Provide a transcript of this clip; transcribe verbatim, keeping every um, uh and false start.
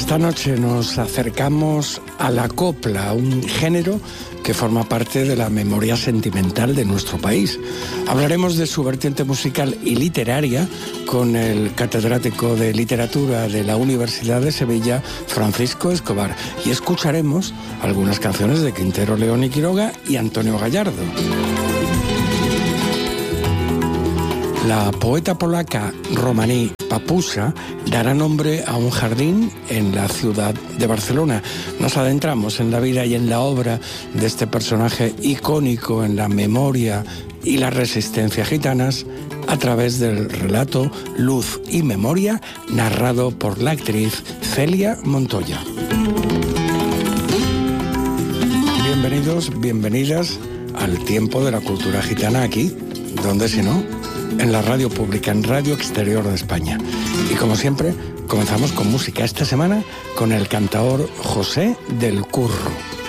Esta noche nos acercamos a la copla, un género que forma parte de la memoria sentimental de nuestro país. Hablaremos de su vertiente musical y literaria con el catedrático de literatura de la Universidad de Sevilla, Francisco Escobar, y escucharemos algunas canciones de Quintero, León y Quiroga y Antonio Gallardo. La poeta polaca Romaní Papusa dará nombre a un jardín en la ciudad de Barcelona. Nos adentramos en la vida y en la obra de este personaje icónico en la memoria y la resistencia gitanas a través del relato Luz y Memoria, narrado por la actriz Celia Montoya. Bienvenidos, bienvenidas al tiempo de la cultura gitana aquí, donde si no, en la radio pública, en Radio Exterior de España. Y como siempre, comenzamos con música esta semana con el cantaor José del Curro.